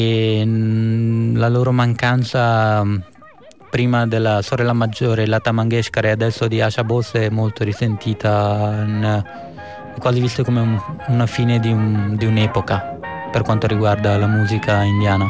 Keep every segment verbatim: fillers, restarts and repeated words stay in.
e mh, la loro mancanza mh, prima della sorella maggiore Lata Mangeshkar e adesso di Asha Bose è molto risentita, in, è quasi vista come un, una fine di, un, di un'epoca per quanto riguarda la musica indiana.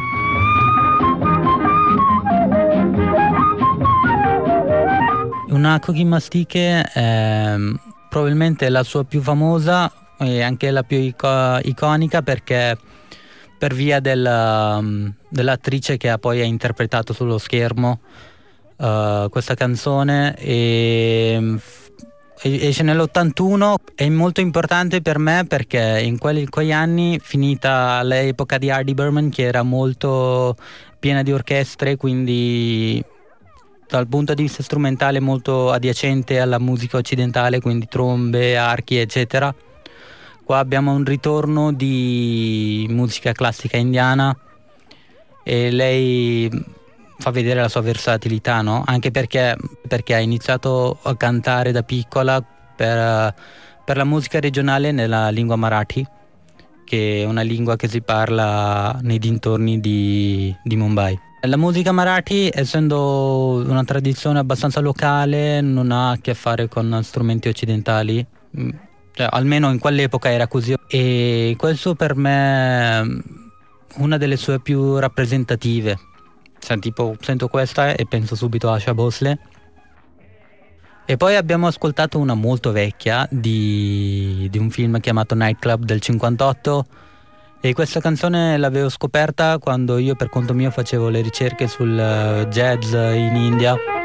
Una Cogi Mastike è probabilmente la sua più famosa e anche la più ico- iconica perché per via del, dell'attrice che ha poi ha interpretato sullo schermo uh, questa canzone e esce nell'ottantuno. È molto importante per me perché in quelli, quegli anni, finita l'epoca di Ardy Berman che era molto piena di orchestre, quindi dal punto di vista strumentale molto adiacente alla musica occidentale, quindi trombe, archi eccetera. Qua abbiamo un ritorno di musica classica indiana e lei fa vedere la sua versatilità, no? Anche perché, perché ha iniziato a cantare da piccola per, per la musica regionale nella lingua Marathi, che è una lingua che si parla nei dintorni di, di Mumbai. La musica Marathi, essendo una tradizione abbastanza locale, non ha a che fare con strumenti occidentali. Cioè, almeno in quell'epoca era così, e questo per me è una delle sue più rappresentative. Cioè, tipo, sento questa e penso subito a Asha Bhosle. E poi abbiamo ascoltato una molto vecchia di, di un film chiamato Nightclub del cinquantotto, e questa canzone l'avevo scoperta quando io per conto mio facevo le ricerche sul jazz in India.